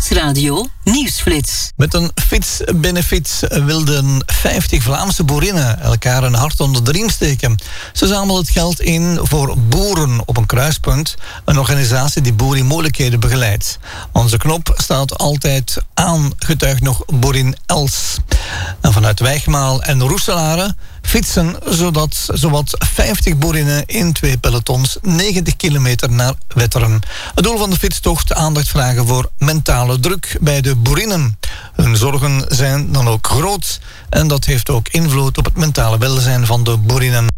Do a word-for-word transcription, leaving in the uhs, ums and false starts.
Nieuwsradio Nieuwsflits. Met een fietsbenefiet wilden vijftig Vlaamse boerinnen elkaar een hart onder de riem steken. Ze zamelen het geld in voor Boeren op een kruispunt, een organisatie die boeren in moeilijkheden begeleidt. Onze knop staat altijd aan, getuigt nog boerin Els. En vanuit Wijgmaal en Roeselare fietsen zodat zowat vijftig boerinnen in twee pelotons negentig kilometer naar Wetteren. Het doel van de fietstocht: aandacht vragen voor mentale druk bij de boerinnen. Hun zorgen zijn dan ook groot en dat heeft ook invloed op het mentale welzijn van de boerinnen.